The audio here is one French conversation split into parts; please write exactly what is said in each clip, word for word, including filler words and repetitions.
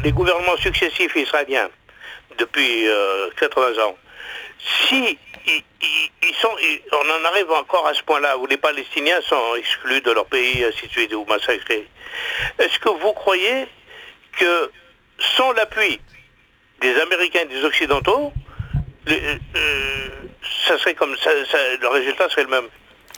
les gouvernements successifs israéliens depuis euh, quatre-vingts ans, si ils, ils, ils sont, ils, on en arrive encore à ce point-là où les Palestiniens sont exclus de leur pays, ainsi de suite, ou massacrés, est-ce que vous croyez que sans l'appui des Américains et des Occidentaux, le, euh, ça serait comme ça, ça, le résultat serait le même?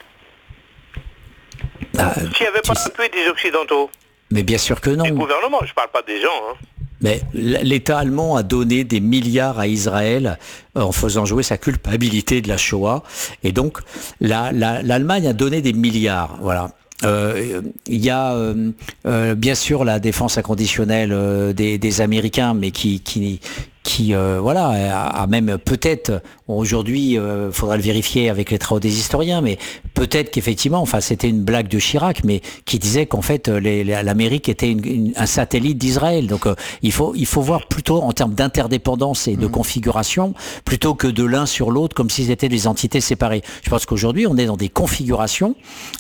Ah, S'il n'y avait pas l'appui des Occidentaux, mais bien sûr que non. des gouvernements, je ne parle pas des gens. Hein. Mais l'État allemand a donné des milliards à Israël en faisant jouer sa culpabilité de la Shoah. Et donc, la, la, l'Allemagne a donné des milliards. Voilà. Euh, il y a euh, euh, bien sûr la défense inconditionnelle euh, des, des Américains, mais qui, qui, qui euh, voilà, a, a même peut-être aujourd'hui, euh, faudra le vérifier avec les travaux des historiens, mais peut-être qu'effectivement, enfin c'était une blague de Chirac, mais qui disait qu'en fait les, les, l'Amérique était une, une, un satellite d'Israël. Donc euh, il faut il faut voir plutôt en termes d'interdépendance et de mmh. configuration, plutôt que de l'un sur l'autre comme s'ils étaient des entités séparées. Je pense qu'aujourd'hui on est dans des configurations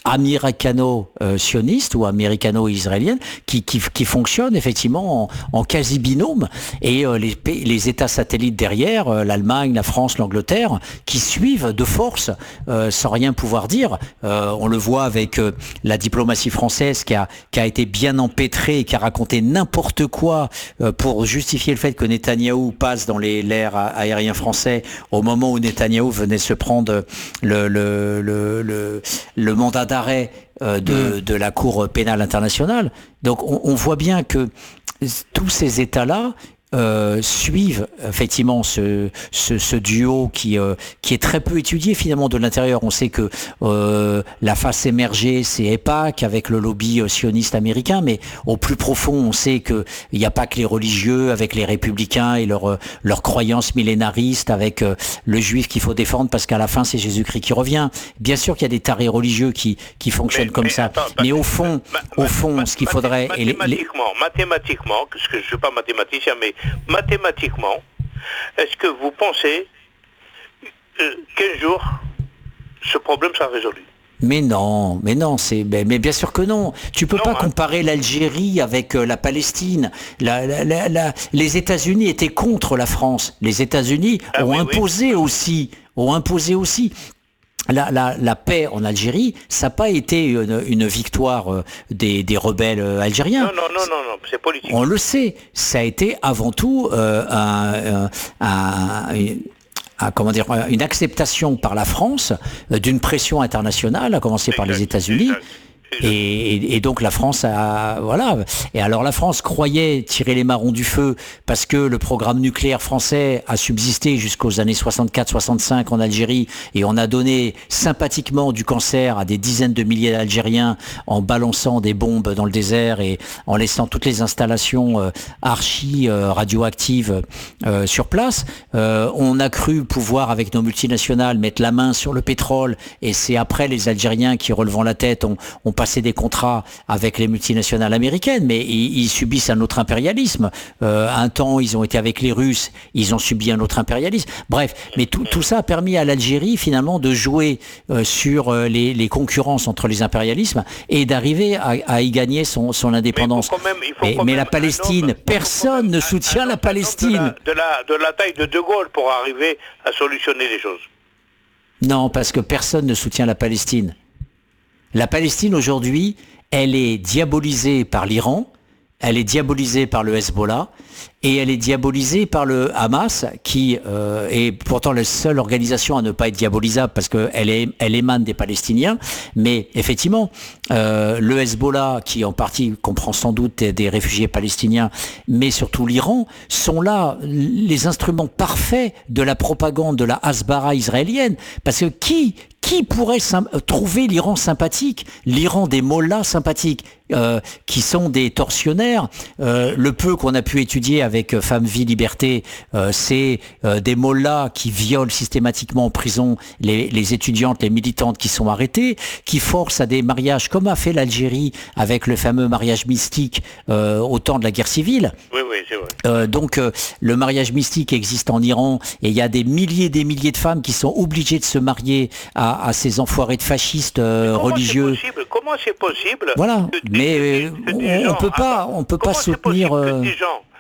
américano-sionistes ou américano-israéliennes qui, qui, qui fonctionnent effectivement en, en quasi binôme, et euh, les, les États satellites derrière, euh, l'Allemagne, la France, l'Angleterre, qui suivent de force euh, sans rien pouvoir dire. Euh, on le voit avec euh, la diplomatie française qui a, qui a été bien empêtrée et qui a raconté n'importe quoi euh, pour justifier le fait que Netanyahou passe dans les l'air aérien français au moment où Netanyahou venait se prendre le, le, le, le, le mandat d'arrêt euh, de, mmh. de la Cour pénale internationale. Donc on, on voit bien que tous ces États-là Euh, suivent effectivement ce, ce, ce duo qui, euh, qui est très peu étudié finalement de l'intérieur. On sait que euh, la face émergée, c'est EIPAC avec le lobby euh, sioniste américain, mais au plus profond, on sait qu'il n'y a pas que les religieux avec les républicains et leurs leur croyances millénaristes, avec euh, le juif qu'il faut défendre parce qu'à la fin, c'est Jésus-Christ qui revient. Bien sûr qu'il y a des tarés religieux qui, qui fonctionnent mais, comme mais, ça, attends, mais au fond, ma, ma, au fond ma, ce qu'il faudrait... Mathématiquement, les... mathématiquement, parce que je ne suis pas mathématicien, mais mathématiquement, est-ce que vous pensez euh, qu'un jour, ce problème sera résolu? Mais non, mais non, c'est mais, mais bien sûr que non. Tu peux non, pas hein. comparer l'Algérie avec euh, la Palestine. La, la, la, la, les États-Unis étaient contre la France. Les États-Unis ah, ont oui, imposé oui. aussi, ont imposé aussi. La, la, la paix en Algérie, ça n'a pas été une, une victoire euh, des, des rebelles euh, algériens. Non, non, non, non, non, c'est politique. On le sait, ça a été avant tout euh, un, un, un, une, un, comment dire, une acceptation par la France euh, d'une pression internationale, à commencer exact, par les États-Unis. Exact. Et, et, et donc la France a voilà et alors la France croyait tirer les marrons du feu parce que le programme nucléaire français a subsisté jusqu'aux années soixante-quatre soixante-cinq en Algérie, et on a donné sympathiquement du cancer à des dizaines de milliers d'Algériens en balançant des bombes dans le désert et en laissant toutes les installations euh, archi euh, radioactives euh, sur place. Euh, on a cru pouvoir avec nos multinationales mettre la main sur le pétrole, et c'est après les Algériens qui, relevant la tête, ont, ont passer des contrats avec les multinationales américaines, mais ils, ils subissent un autre impérialisme. Euh, un temps, ils ont été avec les Russes, ils ont subi un autre impérialisme. Bref, mais tout, tout ça a permis à l'Algérie, finalement, de jouer euh, sur euh, les, les concurrences entre les impérialismes et d'arriver à, à y gagner son, son indépendance. Mais, même, mais, mais la Palestine, homme, personne ne soutient la Palestine. De la, de, la, de la taille de De Gaulle pour arriver à solutionner les choses. Non, parce que personne ne soutient la Palestine. La Palestine aujourd'hui, elle est diabolisée par l'Iran, elle est diabolisée par le Hezbollah, et elle est diabolisée par le Hamas, qui euh, est pourtant la seule organisation à ne pas être diabolisable parce qu'elle est, elle émane des Palestiniens. Mais effectivement, euh, le Hezbollah, qui en partie comprend sans doute des, des réfugiés palestiniens, mais surtout l'Iran, sont là les instruments parfaits de la propagande de la Hasbara israélienne. Parce que qui Qui pourrait trouver l'Iran sympathique? L'Iran des mollahs sympathiques, euh, qui sont des tortionnaires. Euh, le peu qu'on a pu étudier avec Femmes, Vie, Liberté, euh, c'est euh, des mollahs qui violent systématiquement en prison les, les étudiantes, les militantes qui sont arrêtées, qui forcent à des mariages, comme a fait l'Algérie avec le fameux mariage mystique euh, au temps de la guerre civile. Oui, oui, c'est vrai. Euh, donc, euh, le mariage mystique existe en Iran, et il y a des milliers et des milliers de femmes qui sont obligées de se marier à à ces enfoirés de fascistes euh, comment religieux. C'est possible comment c'est possible? Voilà, que, mais que, que, que on, on peut pas, on peut pas soutenir. Que des gens